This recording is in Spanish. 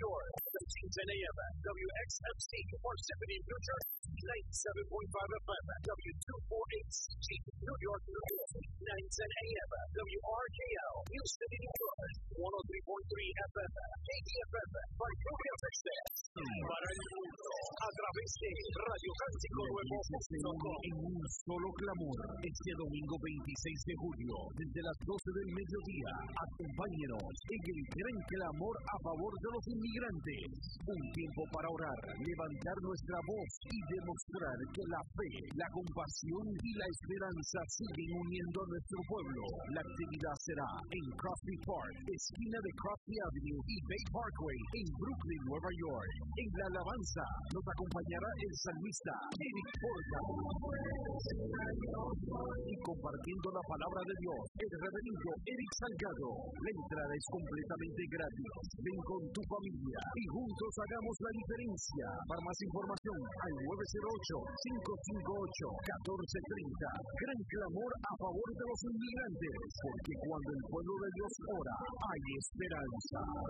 York, 1310 AM, WXMC, Parsippany, New Jersey, 97.5 FM, W248CG, New York, New York, 910 AM, WRKL, Houston, New York, 103.3 FM, KDFM, Vancouver, Texas, para el mundo, a través de RadioCánticoNuevo.com. En un solo clamor, este domingo 26 de julio, desde las 12 del mediodía, acompáñenos en el gran clamor a favor de los inmigrantes. Un tiempo para orar, levantar nuestra voz y demostrar que la fe, la compasión y la esperanza siguen uniendo a nuestro pueblo. La actividad será en Crosby Park, esquina de Crosby Avenue y Bay Parkway, en Brooklyn, Nueva York. En la alabanza nos acompañará el salmista Eric Porta. Y compartiendo la palabra de Dios, el reverendo Eric Salgado. La entrada es completamente gratis. Ven con tu familia y juntos hagamos la diferencia. Para más información, al 908-558-1430. Gran clamor a favor de los inmigrantes, porque cuando el pueblo de Dios ora, hay esperanza.